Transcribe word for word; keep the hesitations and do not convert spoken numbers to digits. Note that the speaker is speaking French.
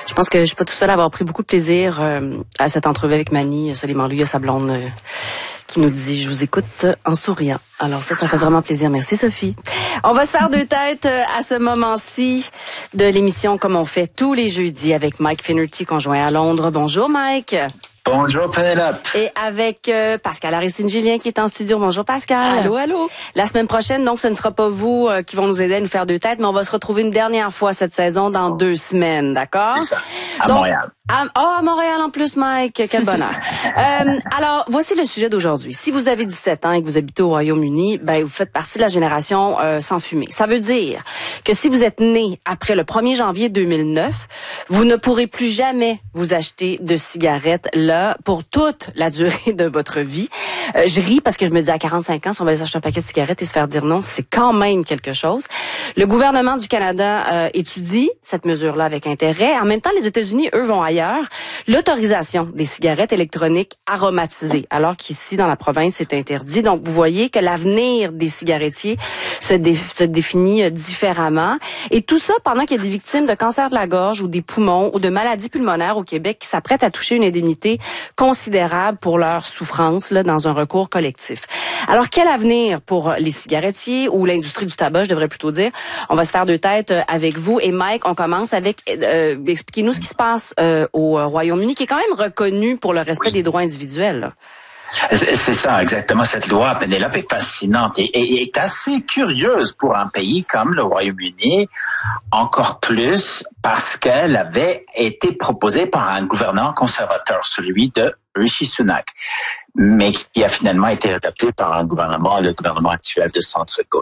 Je pense que je suis pas tout seul à avoir pris beaucoup de plaisir euh, à cette entrevue avec Manny. Soliman, lui, il y a sa blonde euh, qui nous dit « Je vous écoute en souriant ». Alors ça, ça fait vraiment plaisir. Merci, Sophie. On va se faire deux têtes à ce moment-ci de l'émission, comme on fait tous les jeudis avec Mike Finnerty, conjoint à Londres. Bonjour, Mike. Bonjour, Pénélope. Et avec euh, Pascal Aristide-Julien qui est en studio. Bonjour, Pascal. Allô, allô. La semaine prochaine, donc, ce ne sera pas vous euh, qui vont nous aider à nous faire deux têtes, mais on va se retrouver une dernière fois cette saison dans oh. deux semaines, d'accord? C'est ça, à donc, Montréal. À, oh, à Montréal en plus, Mike. Quel bonheur. euh, alors, voici le sujet d'aujourd'hui. Si vous avez dix-sept ans et que vous habitez au Royaume-Uni, ben vous faites partie de la génération euh, sans fumée. Ça veut dire que si vous êtes né après le premier janvier deux mille neuf, vous ne pourrez plus jamais vous acheter de cigarettes là pour toute la durée de votre vie. Euh, je ris parce que je me dis à quarante-cinq ans, si on va aller s'acheter un paquet de cigarettes et se faire dire non, c'est quand même quelque chose. Le gouvernement du Canada euh, étudie cette mesure-là avec intérêt. En même temps, les États-Unis, eux, vont ailleurs. L'autorisation des cigarettes électroniques aromatisées, alors qu'ici, dans la province, c'est interdit. Donc, vous voyez que l'avenir des cigarettiers se, dé- se définit différemment. Et tout ça pendant qu'il y a des victimes de cancer de la gorge ou des poumons ou de maladies pulmonaires au Québec qui s'apprêtent à toucher une indemnité considérable pour leur souffrance là, dans un recours collectif. Alors, quel avenir pour les cigarettiers ou l'industrie du tabac, je devrais plutôt dire? On va se faire deux têtes avec vous. Et Mike, on commence avec... Euh, expliquez-nous ce qui se passe euh, au Royaume-Uni, qui est quand même reconnu pour le respect oui. des droits individuels. Là. C'est ça, exactement. Cette loi, Pénélope, est fascinante et, et est assez curieuse pour un pays comme le Royaume-Uni, encore plus parce qu'elle avait été proposée par un gouvernement conservateur, celui de Rishi Sunak, mais qui a finalement été adopté par un gouvernement, le gouvernement actuel de centre-gauche.